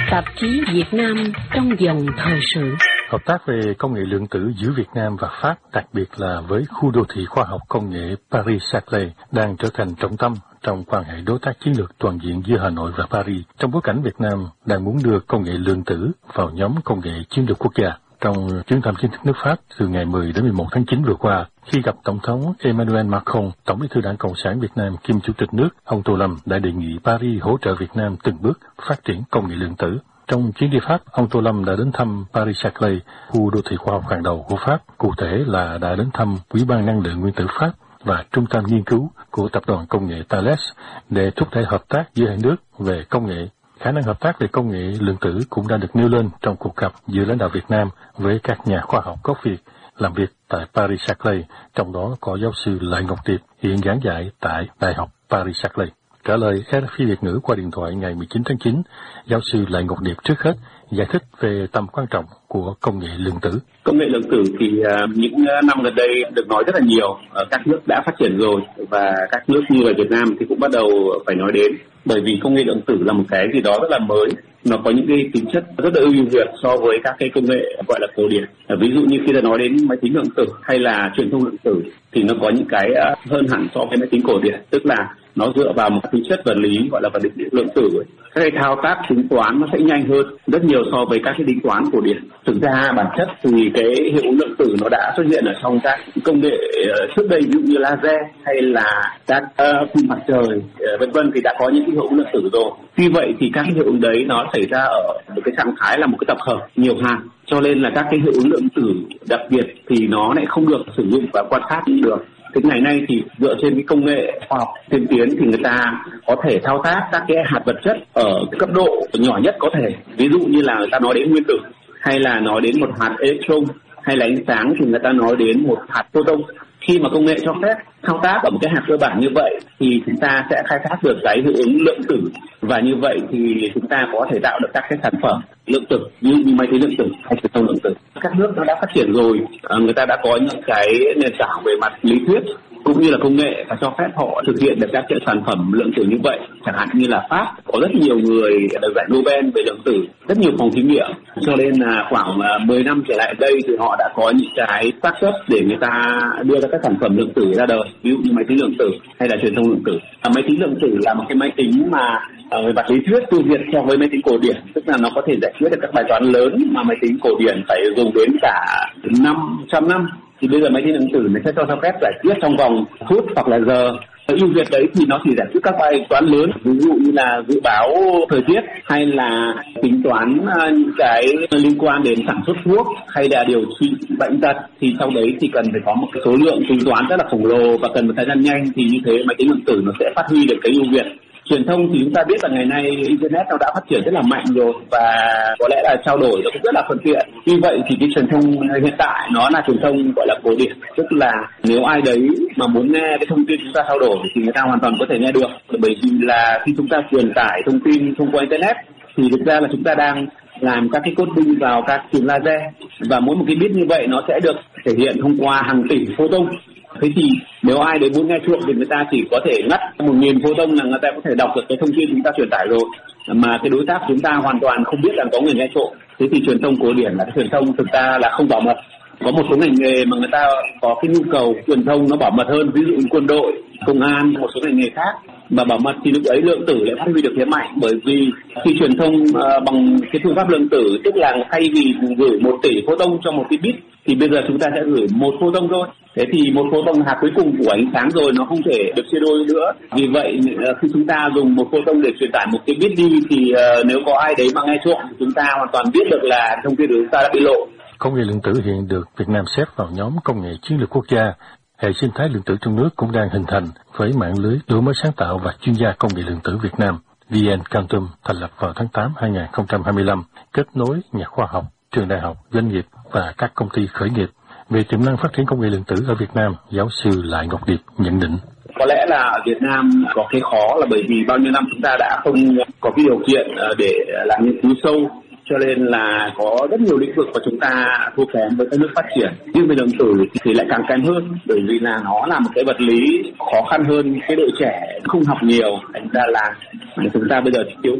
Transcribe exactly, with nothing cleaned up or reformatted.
Tạp chí Việt Nam trong dòng thời sự. Hợp tác về công nghệ lượng tử giữa Việt Nam và Pháp, đặc biệt là với khu đô thị khoa học công nghệ Paris-Saclay, đang trở thành trọng tâm trong quan hệ đối tác chiến lược toàn diện giữa Hà Nội và Paris, trong bối cảnh Việt Nam đang muốn đưa công nghệ lượng tử vào nhóm công nghệ chiến lược quốc gia. Trong chuyến thăm chính thức nước Pháp từ ngày mười đến mười một tháng chín vừa qua, khi gặp Tổng thống Emmanuel Macron, Tổng bí thư Đảng Cộng sản Việt Nam kiêm Chủ tịch nước, ông Tô Lâm đã đề nghị Paris hỗ trợ Việt Nam từng bước phát triển công nghệ lượng tử. Trong chuyến đi Pháp, ông Tô Lâm đã đến thăm Paris-Saclay, khu đô thị khoa học hàng đầu của Pháp, cụ thể là đã đến thăm Ủy ban Năng lượng Nguyên tử Pháp và Trung tâm Nghiên cứu của Tập đoàn Công nghệ Thales để thúc đẩy hợp tác giữa hai nước về công nghệ. Khả năng hợp tác về công nghệ lượng tử cũng đã được nêu lên trong cuộc gặp giữa lãnh đạo Việt Nam với các nhà khoa học gốc Việt làm việc tại Paris-Saclay, trong đó có giáo sư Lại Ngọc Điệp, hiện giảng dạy tại Đại học Paris-Saclay. Trả lời rờ ép i Việt ngữ qua điện thoại ngày mười chín tháng chín, giáo sư Lại Ngọc Điệp trước hết giải thích về tầm quan trọng của công nghệ lượng tử. Công nghệ lượng tử thì uh, những năm gần đây được nói rất là nhiều, ở các nước đã phát triển rồi và các nước như ở Việt Nam thì cũng bắt đầu phải nói đến, bởi vì công nghệ lượng tử là một cái gì đó rất là mới. Nó có những cái tính chất rất là ưu việt so với các cái công nghệ gọi là cổ điển. Ví dụ như khi ta nói đến máy tính lượng tử hay là truyền thông lượng tử thì nó có những cái hơn hẳn so với máy tính cổ điển, tức là nó dựa vào một tính chất vật lý gọi là vật lý lượng tử. Các cái thao tác tính toán nó sẽ nhanh hơn rất nhiều so với các cái tính toán cổ điển. Thực ra bản chất thì cái hiệu ứng lượng tử nó đã xuất hiện ở trong các công nghệ trước đây, ví dụ như laser hay là các uh, pin mặt trời uh, vân vân thì đã có những cái hiệu ứng lượng tử rồi. Tuy vậy thì các cái hiệu ứng đấy nó xảy ra ở một cái trạng thái là một cái tập hợp nhiều hạt, cho nên là các cái hiệu ứng lượng tử đặc biệt thì nó lại không được sử dụng và quan sát được. Thế ngày nay thì dựa trên cái công nghệ khoa học tiên tiến thì người ta có thể thao tác các cái hạt vật chất ở cấp độ nhỏ nhất có thể. Ví dụ như là người ta nói đến nguyên tử, hay là nói đến một hạt electron, hay là ánh sáng thì người ta nói đến một hạt photon. Khi mà công nghệ cho phép thao tác ở một cái hạt cơ bản như vậy thì chúng ta sẽ khai thác được cái hiệu ứng lượng tử, và như vậy thì chúng ta có thể tạo được các cái sản phẩm lượng tử như, như máy tính lượng tử hay truyền thông lượng tử. Các nước nó đã phát triển rồi, người ta đã có những cái nền tảng về mặt lý thuyết cũng như là công nghệ và cho phép họ thực hiện được các cái sản phẩm lượng tử như vậy. Chẳng hạn như là Pháp có rất nhiều người được giải Nobel về lượng tử, rất nhiều phòng thí nghiệm, cho nên là khoảng mười năm trở lại đây thì họ đã có những cái startup để người ta đưa ra các sản phẩm lượng tử ra đời, ví dụ như máy tính lượng tử hay là truyền thông lượng tử. À, máy tính lượng tử là một cái máy tính mà về mặt lý thuyết ưu việt so với máy tính cổ điển, tức là nó có thể giải quyết được các bài toán lớn mà máy tính cổ điển phải dùng đến cả năm trăm năm. Thì bây giờ máy tính lượng tử nó sẽ cho phép giải quyết trong vòng phút hoặc là giờ. Ưu việt đấy thì nó chỉ giải quyết các bài toán lớn, ví dụ như là dự báo thời tiết hay là tính toán những cái liên quan đến sản xuất thuốc hay là điều trị bệnh tật. Thì sau đấy thì cần phải có một cái số lượng tính toán rất là khổng lồ và cần một thời gian nhanh, thì như thế máy tính lượng tử nó sẽ phát huy được cái ưu việt. Truyền thông thì chúng ta biết là ngày nay Internet nó đã phát triển rất là mạnh rồi và có lẽ là trao đổi nó cũng rất là thuận tiện. Tuy vậy thì cái truyền thông hiện tại nó là truyền thông gọi là cổ điển, tức là nếu ai đấy mà muốn nghe cái thông tin chúng ta trao đổi thì người ta hoàn toàn có thể nghe được. Bởi vì là khi chúng ta truyền tải thông tin thông qua Internet thì thực ra là chúng ta đang làm các cái coding vào các chùm laser, và mỗi một cái bit như vậy nó sẽ được thể hiện thông qua hàng tỷ photon. Thế thì nếu ai đấy muốn nghe chuộng thì người ta chỉ có thể ngắt một nghìn photon là người ta có thể đọc được cái thông tin chúng ta truyền tải rồi, mà cái đối tác chúng ta hoàn toàn không biết là có người nghe trộm. Thế thì truyền thông cổ điển là cái truyền thông thực ra là không bảo mật. Có một số ngành nghề mà người ta có cái nhu cầu truyền thông nó bảo mật hơn, ví dụ như quân đội, công an, một số ngành nghề khác mà bảo mật thì lúc ấy lượng tử lại phát huy được thế mạnh. Bởi vì khi truyền thông uh, bằng cái phương pháp lượng tử, tức là thay vì gửi một tỷ photon cho một cái bit thì bây giờ chúng ta sẽ gửi một photon thôi. Thế thì một photon hạt cuối cùng của ánh sáng rồi, nó không thể được chia đôi nữa. Vì vậy uh, khi chúng ta dùng một photon để truyền tải một cái bit đi thì uh, nếu có ai đấy mà nghe trộm thì chúng ta hoàn toàn biết được là thông tin của chúng ta đã bị lộ. Công nghệ lượng tử hiện được Việt Nam xếp vào nhóm công nghệ chiến lược quốc gia. Hệ sinh thái lượng tử trong nước cũng đang hình thành với mạng lưới đổi mới sáng tạo và chuyên gia công nghệ lượng tử Việt Nam. vê en Quantum thành lập vào tháng tám năm hai không hai lăm, kết nối nhà khoa học, trường đại học, doanh nghiệp và các công ty khởi nghiệp. Về tiềm năng phát triển công nghệ lượng tử ở Việt Nam, giáo sư Lại Ngọc Điệp nhận định. Có lẽ là ở Việt Nam có cái khó là bởi vì bao nhiêu năm chúng ta đã không có cái điều kiện để làm nghiên cứu sâu, cho nên là có rất nhiều lĩnh vực mà chúng ta thua kém với các nước phát triển. Nhưng về lượng tử thì lại càng kém hơn, bởi vì là nó là một cái vật lý khó khăn hơn, cái đội trẻ không học nhiều, thành ra là chúng ta bây giờ thiếu